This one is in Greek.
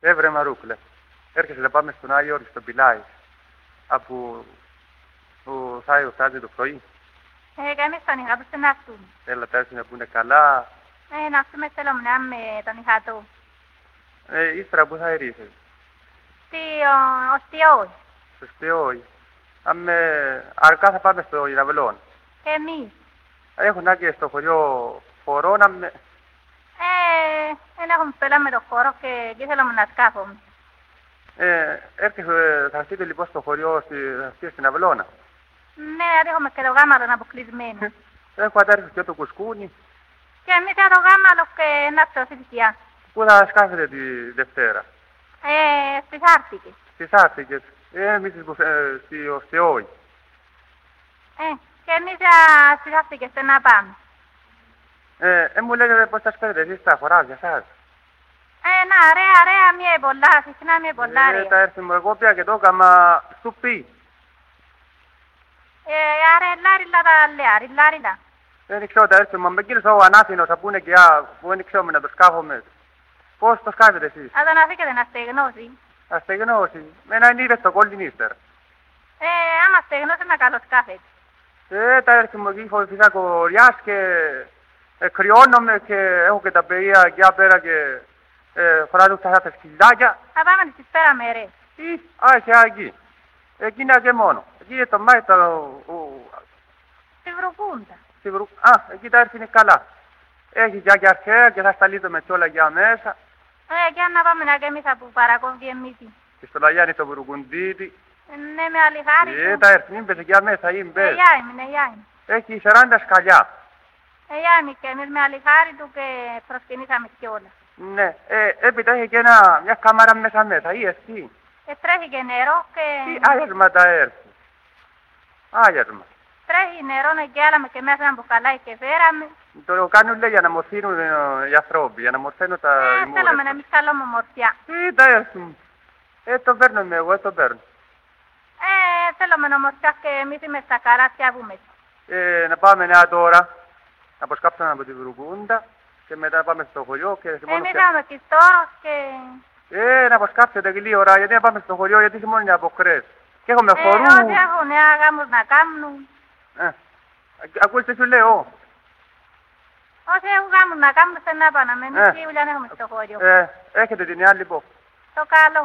Βρε Μαρούκλε, έρχεσαι να πάμε στον Άγιο Όρη, στον Πιλάη, από που θα φτάσει το πρωί. Εμείς τον είχα που να έρθουμε. Έλα τα έρθει να πούνε καλά. Να έρθουμε θέλουμε να με τον είχα του. Ύστερα που θα ερείσαι. Ο Στιόη. Στο Στιόη. Αρκά θα πάμε στο Ιδαβελόν. Και εμείς. Έχουν και στο χωριό χορό να με... Δεν έχουμε πέλα με το χώρο και εκεί θέλουμε να σκάφουμε. Θα έρθετε λοιπόν στο χωριό, θα έρθετε στην Αβελώνα. Ναι, αν έχουμε και το γάμαλο αποκλεισμένο. Έχω αντάρρει και το κουσκούνι. Και εμείς θα το γάμαλο και να ψωθητιά. Πού θα σκάφετε τη Δευτέρα. Στις Άρτικες. Στις Άρτικες. Εμείς στο Στιόη. Και εμείς στις Άρτικες να πάμε. Μου λέγατε πώς θα σκέφτετε εσείς τα χωράδια σας. Να, ρε, μία πολλά, συχνά μία πολλά, ρε. Τα έρθει μου εγώ πια και το έκαμα σου πει. Λάριλα. Δεν ξέρω τα έρθει μου, με εκείνος ο ανάθινος θα πούνε και που δεν ξέρουμε να το σκάφουμε. Πώς το σκάφετε εσείς. Αν να φύγετε να στεγνώσει. Να στεγνώσει. Με έναν είδε στο κόλλιν ύστερα. Άμα στεγνώσει να καλό σκάφετε. Τα έρθει μου εκεί φοβηθήσα κοριάς και κρυώνομαι και έχω και τα παιδιά εκεί πέρα και φοράζω τα σκυλάκια. Θα πάμε στις πέρα με ρε. Εκεί. Εκεί είναι και μόνο. Εκεί είναι το Μάη Στη Βρουκούντα. Εκεί τα έρθει είναι καλά. Έχει και αρχαία και θα σταλεί το με τσόλα για μέσα. Για να πάμε να γεμίσα από παρακόμβει εμείς. Και στο Λαγιάννη το Βουρουκουντίτη. Ναι, με άλλη χάρη. Τα έρθει, μην πες για μέσα, είμαι. Είμαι. Έχει 40 σκαλιά. Είμαι και εμείς με άλλη χάρη του και προσκυνήσαμε κιόλα. Ναι, έπειτα έχει και μια κάμαρα μέσα, ή εσύ. Τρέχει και νερό και... Τι άγιασμα τα έρθει. Άγιασμα. Τρέχει νερό να γκάλαμε και μέσα να μπουκαλάει και φέραμε. Το κάνουν λέει για να μορφύνουν οι ανθρώποι, για να μορφαίνουν τα ημούρες. Θέλουμε να εμείς καλούμε μορφιά. Τι τα έρθουν. Το παίρνω εγώ, το παίρνω. Θέλουμε μορφιά και εμείς είμαι στα καράτια βούμε. Να πάμε νέα τώρα. Να αποσκάψουμε από τη Βρουκούντα και μετά να πάμε στο χωριό και... Εμείς είχαμε και τώρα και... να αποσκάψετε γλύωρα, γιατί να πάμε στο χωριό, γιατί μόνο είναι από κρές. Και έχουμε χορού. Όσοι έχουν γάμους να κάνουν. Ακούστε σου λέω. Όσοι έχουν γάμους να κάνουν, δεν να πάνε. Εμείς σίγουρα έχουμε στο χωριό. Έχετε την άλλη λοιπόν. Το καλό.